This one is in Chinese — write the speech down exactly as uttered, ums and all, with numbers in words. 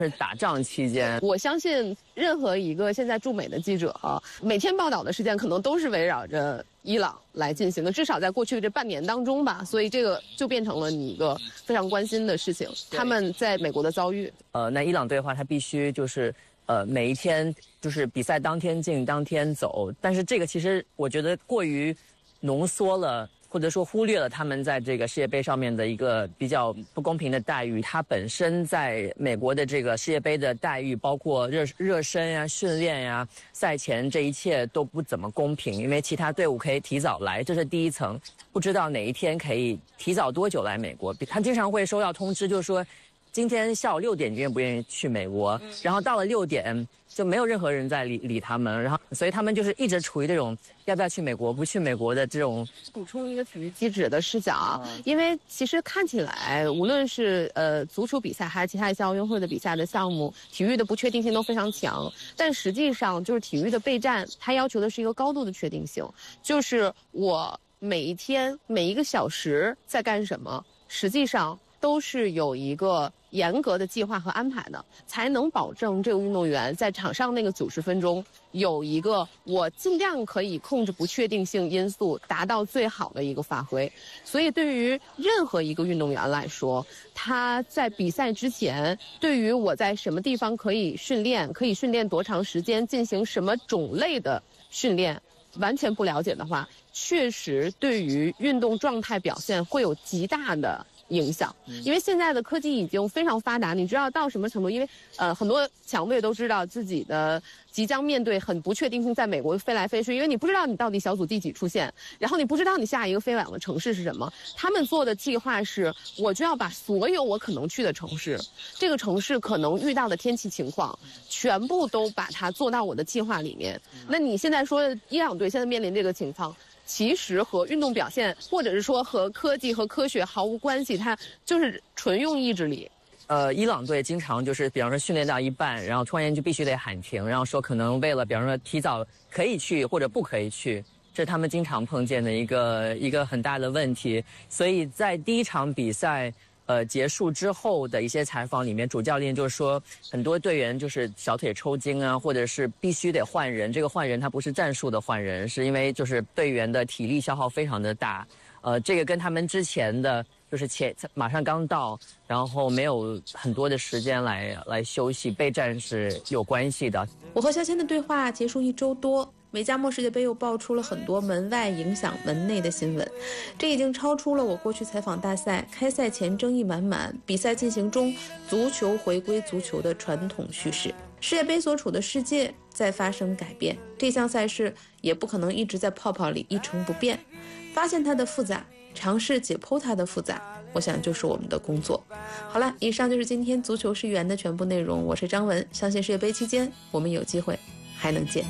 是打仗期间。 我相信任何一个现在驻美的记者啊，每天报道的事件可能都是围绕着伊朗来进行的，至少在过去这半年当中吧，所以这个就变成了你一个非常关心的事情。他们在美国的遭遇， 呃，那伊朗队的话，他必须就是呃每一天就是比赛当天进当天走，但是这个其实我觉得过于浓缩了。或者说忽略了他们在这个世界杯上面的一个比较不公平的待遇，他本身在美国的这个世界杯的待遇，包括热热身呀、训练呀、赛前这一切都不怎么公平，因为其他队伍可以提早来，这是第一层，不知道哪一天可以提早多久来美国。他经常会收到通知，就是说今天下午六点你愿不愿意去美国，然后到了六点就没有任何人在理理他们，然后所以他们就是一直处于这种要不要去美国不去美国的这种。 补充一个体育记者的视角啊，因为其实看起来无论是呃足球比赛还是其他一些奥运会的比赛的项目，体育的不确定性都非常强，但实际上就是体育的备战，它要求的是一个高度的确定性，就是我每一天每一个小时在干什么，实际上都是有一个严格的计划和安排的，才能保证这个运动员在场上那个九十分钟有一个我尽量可以控制不确定性因素，达到最好的一个发挥。所以对于任何一个运动员来说，他在比赛之前，对于我在什么地方可以训练，可以训练多长时间，进行什么种类的训练，完全不了解的话，确实对于运动状态表现会有极大的影响。因为现在的科技已经非常发达，你知道到什么程度？因为呃很多强队都知道自己的即将面对很不确定性，在美国飞来飞去，因为你不知道你到底小组第几出现，然后你不知道你下一个飞往的城市是什么。他们做的计划是，我就要把所有我可能去的城市，这个城市可能遇到的天气情况，全部都把它做到我的计划里面。那你现在说伊朗队现在面临这个情况，其实和运动表现，或者是说和科技和科学毫无关系，它就是纯用意志力。 呃，伊朗队经常就是，比方说训练到一半，然后突然间就必须得喊停，然后说可能为了，比方说提早可以去或者不可以去，这是他们经常碰见的一个一个很大的问题。所以在第一场比赛呃结束之后的一些采访里面，主教练就是说，很多队员就是小腿抽筋啊，或者是必须得换人。这个换人他不是战术的换人，是因为就是队员的体力消耗非常的大。呃，这个跟他们之前的就是前马上刚到，然后没有很多的时间来来休息备战是有关系的。 我和肖谦的对话结束一周多，美加墨世界杯又爆出了很多门外影响门内的新闻，这已经超出了我过去采访大赛开赛前争议满满，比赛进行中足球回归足球的传统叙事。世界杯所处的世界在发生改变，这项赛事也不可能一直在泡泡里一成不变。发现它的复杂，尝试解剖它的复杂，我想就是我们的工作。好了，以上就是今天足球是圆的全部内容，我是张文，相信世界杯期间我们有机会还能见。